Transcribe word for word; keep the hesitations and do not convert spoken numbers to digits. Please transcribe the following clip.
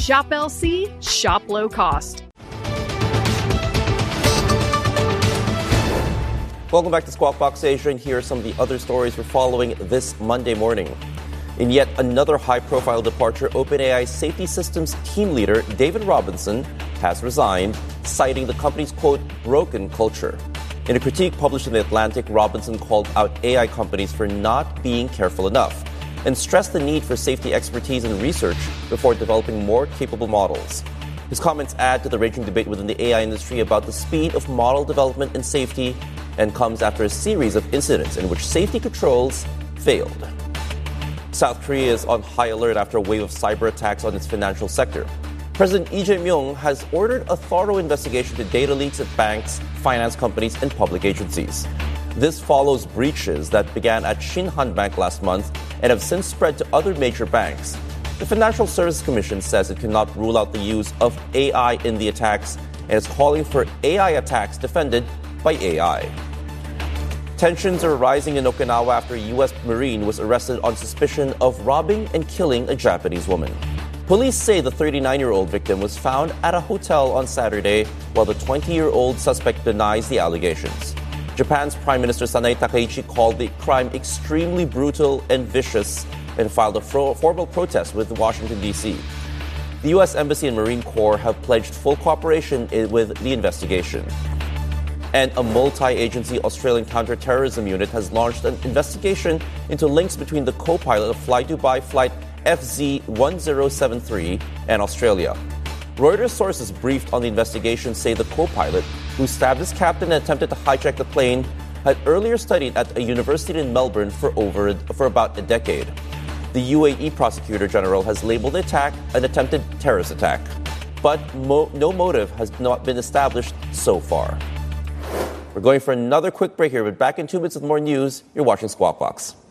Shop L C, shop low cost. Welcome back to Squawk Box Asia, and here are some of the other stories we're following this Monday morning. In yet another high-profile departure, OpenAI's safety systems team leader, David Robinson, has resigned, citing the company's, quote, broken culture. In a critique published in The Atlantic, Robinson called out A I companies for not being careful enough and stressed the need for safety expertise and research before developing more capable models. His comments add to the raging debate within the A I industry about the speed of model development and safety, and comes after a series of incidents in which safety controls failed. South Korea is on high alert after a wave of cyber attacks on its financial sector. President Lee Jae-myung has ordered a thorough investigation to data leaks at banks, finance companies, and public agencies. This follows breaches that began at Shinhan Bank last month and have since spread to other major banks. The Financial Services Commission says it cannot rule out the use of A I in the attacks and is calling for A I attacks defended by A I. Tensions are rising in Okinawa after a U S Marine was arrested on suspicion of robbing and killing a Japanese woman. Police say the thirty-nine-year-old victim was found at a hotel on Saturday, while the twenty-year-old suspect denies the allegations. Japan's Prime Minister Sanae Takaichi called the crime extremely brutal and vicious and filed a fro- formal protest with Washington, D C. The U S Embassy and Marine Corps have pledged full cooperation in, with the investigation. And a multi-agency Australian counter-terrorism unit has launched an investigation into links between the co-pilot of Fly Dubai flight F Z one zero seven three and Australia. Reuters sources briefed on the investigation say the co-pilot, who stabbed his captain and attempted to hijack the plane, had earlier studied at a university in Melbourne for over for about a decade. The U A E Prosecutor General has labeled the attack an attempted terrorist attack, but mo- no motive has not been established so far. We're going for another quick break here, but back in two minutes with more news. You're watching Squawk Box.